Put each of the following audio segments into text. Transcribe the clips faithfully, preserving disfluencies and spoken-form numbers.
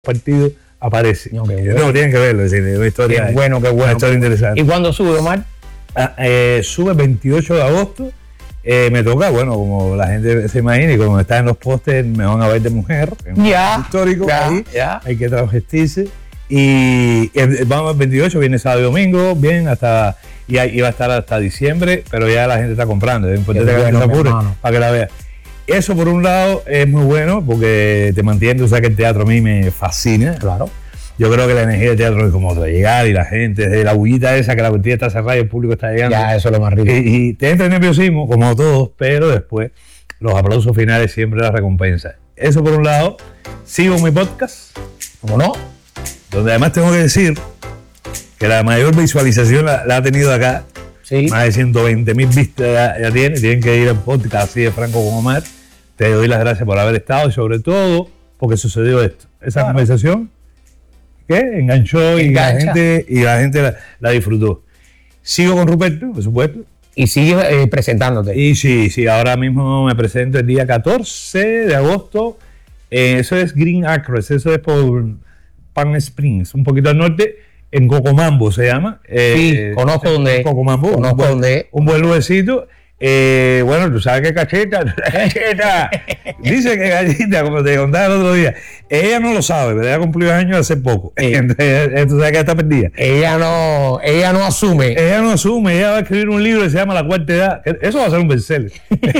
partido aparece. No, qué bueno. No, tienen que verlo, es decir, una historia, Qué bueno, qué bueno. Una historia interesante. ¿Y cuándo sube, Omar? Ah, eh, sube el veintiocho de agosto. Eh, me toca, bueno, como la gente se imagina, y como está en los postes, me van a ver de mujer. Ya. Histórico, ya, ahí. Ya. Hay que travestirse. Y eh, vamos al veintiocho, viene sábado y domingo, bien, hasta. Y, ahí- y va a estar hasta diciembre, pero ya la gente está comprando. Es importante Qué que la bueno, gente se mi apure hermano. para que la vea. Eso, por un lado, es muy bueno porque te mantiene. O sea, que el teatro a mí me fascina. Claro. Yo creo que la energía del teatro es como de llegar y la gente, de la bullita esa, que la cortina está cerrada y el público está llegando. Ya, eso es lo más rico. Y, y te entra el nerviosismo, como todos, pero después los aplausos finales siempre la recompensa. Eso por un lado. Sigo mi podcast, ¿Cómo no? donde además tengo que decir que la mayor visualización la, la ha tenido acá. Sí. Más de ciento veinte mil vistas ya, ya tiene. Tienen que ir al podcast así de Franco con Omar. Te doy las gracias por haber estado y sobre todo porque sucedió esto. Esa Claro. conversación que enganchó y la Engancha. gente, y la, gente la, la disfrutó. Sigo con Ruperto, por supuesto. Y sigue eh, presentándote. Y sí, sí, ahora mismo me presento el día catorce de agosto. Eh, eso es Green Acres, eso es por Palm Springs, un poquito al norte, en Cocomambo se llama. Eh, Sí, conozco dónde es. Cocomambo, Conozco un buen, dónde es. un buen lugarcito. Eh, bueno, tú sabes que Cacheta, Cacheta, dice que Gallita, como te contaba el otro día, ella no lo sabe, pero ella cumplió años hace poco. Sí. Entonces, tú sabes que está perdida. Ella no, ella no asume. Ella no asume, ella va a escribir un libro que se llama La Cuarta Edad. Eso va a ser un bestseller.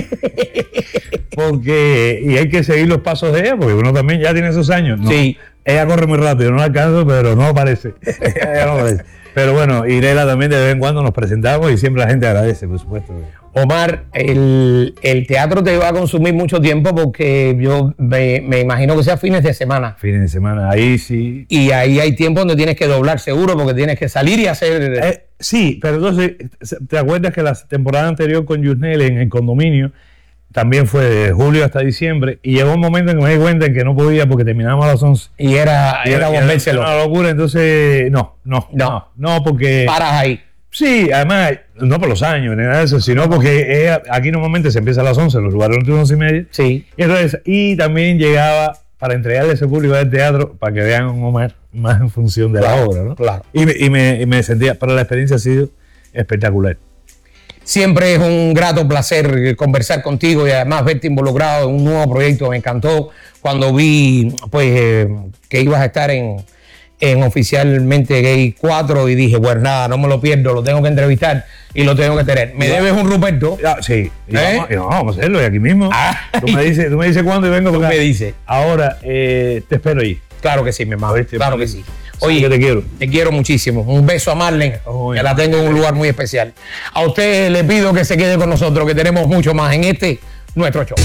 Porque, y hay que seguir los pasos de ella, porque uno también ya tiene esos años. ¿no? Sí. Ella corre muy rápido, no la alcanzo, pero no aparece. Ella no aparece. Pero bueno, Irela también de vez en cuando nos presentamos y siempre la gente agradece, por supuesto. Omar, el, el teatro te va a consumir mucho tiempo porque yo me, me imagino que sea fines de semana. Fines de semana, ahí sí. Y ahí hay tiempo donde tienes que doblar seguro porque tienes que salir y hacer... Eh, sí, pero entonces, ¿te acuerdas que la temporada anterior con Yusnel en el condominio también fue de julio hasta diciembre? Y llegó un momento en que me di cuenta en que no podía porque terminábamos a las once. y era, era volvérselo. Una locura, entonces no, no, No. no, no, porque... Paras ahí. Sí, además, no por los años, ni nada de eso, sino porque ella- aquí normalmente se empieza a las once, los lugares entre once y media. Sí. Y, entonces, y también llegaba para entregarle a ese público del teatro para que vean un Omar más en función de la Claro, obra, ¿no? claro. Y me, y, me, y me sentía, pero la experiencia ha sido espectacular. Siempre es un grato placer conversar contigo y además verte involucrado en un nuevo proyecto. Me encantó cuando vi pues eh, que ibas a estar en, en Oficialmente Gay cuatro y dije, pues nada, no me lo pierdo, lo tengo que entrevistar y lo tengo que tener. Me Ya. debes un Ruperto. Ya, sí, y ¿Eh? vamos, y vamos a hacerlo y aquí mismo. Ah. Tú me dices, tú me dices cuándo y vengo Tú para acá. me dices. Ahora, eh, te espero ahí. Claro que sí, mi hermano. ¿Oíste? Claro que sí. Oye, Oye, que te quiero. te quiero muchísimo. Un beso a Marlene, Oye. que la tengo en un lugar muy especial. A usted le pido que se quede con nosotros, que tenemos mucho más en este, nuestro show.